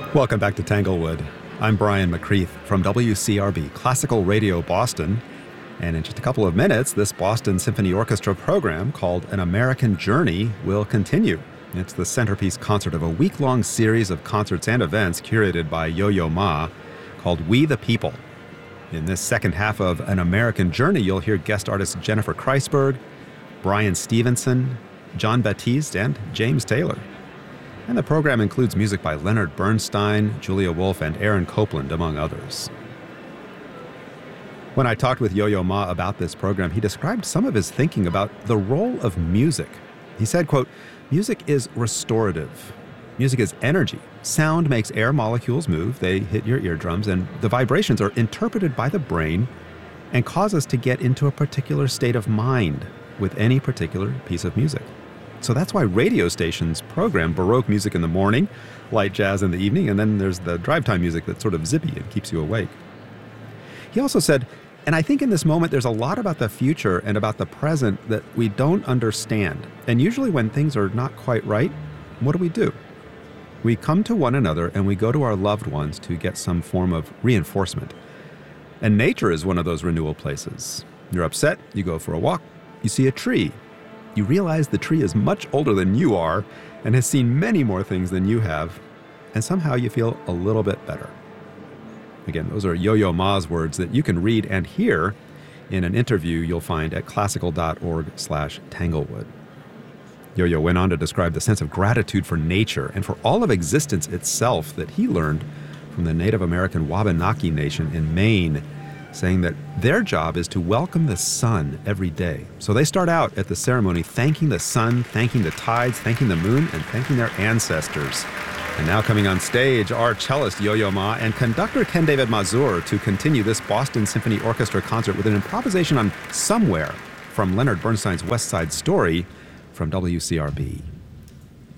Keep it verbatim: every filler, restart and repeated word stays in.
Welcome back to Tanglewood. I'm Brian McCreath from W C R B, Classical Radio Boston. And in just a couple of minutes, this Boston Symphony Orchestra program called An American Journey will continue. It's the centerpiece concert of a week-long series of concerts and events curated by Yo-Yo Ma called We the People. In this second half of An American Journey, you'll hear guest artists Jennifer Kreisberg, Brian Stevenson, Jon Batiste, and James Taylor. And the program includes music by Leonard Bernstein, Julia Wolf, and Aaron Copland, among others. When I talked with Yo-Yo Ma about this program, he described some of his thinking about the role of music. He said, quote, "Music is restorative. Music is energy. Sound makes air molecules move. They hit your eardrums, and the vibrations are interpreted by the brain and cause us to get into a particular state of mind with any particular piece of music. So that's why radio stations program Baroque music in the morning, light jazz in the evening, and then there's the drive time music that's sort of zippy and keeps you awake." He also said, "And I think in this moment there's a lot about the future and about the present that we don't understand. And usually when things are not quite right, what do we do? We come to one another and we go to our loved ones to get some form of reinforcement. And nature is one of those renewal places. You're upset, you go for a walk, you see a tree. You realize the tree is much older than you are and has seen many more things than you have, and somehow you feel a little bit better." Again, those are Yo-Yo Ma's words that you can read and hear in an interview you'll find at classical.org slash Tanglewood. Yo-Yo went on to describe the sense of gratitude for nature and for all of existence itself that he learned from the Native American Wabanaki Nation in Maine, saying that their job is to welcome the sun every day. So they start out at the ceremony thanking the sun, thanking the tides, thanking the moon, and thanking their ancestors. And now coming on stage are cellist Yo-Yo Ma and conductor Ken David Mazur to continue this Boston Symphony Orchestra concert with an improvisation on Somewhere from Leonard Bernstein's West Side Story from W C R B.